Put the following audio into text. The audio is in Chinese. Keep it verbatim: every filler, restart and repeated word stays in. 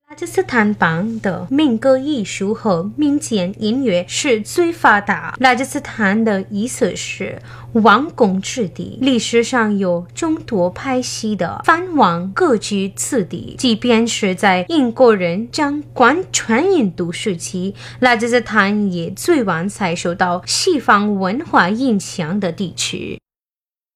拉吉斯坦邦的民歌艺术和民间音乐是最发达。拉吉斯坦的意思是王公之地，历史上有众多派系的藩王各居此地。即便是在英国人掌管全印度时期，拉吉斯坦也最晚才受到西方文化影响的地区。